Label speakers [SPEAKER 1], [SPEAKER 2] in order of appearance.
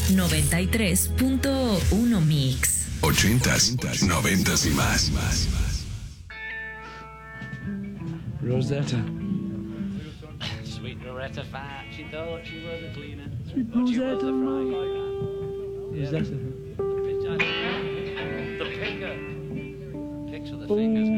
[SPEAKER 1] 93.1 Mix.
[SPEAKER 2] 80s, 90s y más.
[SPEAKER 3] Rosetta.
[SPEAKER 4] Sweet Rosetta fat, she thought she was a cleaner.
[SPEAKER 3] Sweet Rosetta, Rosetta.
[SPEAKER 4] The picker. Picks with the fingers.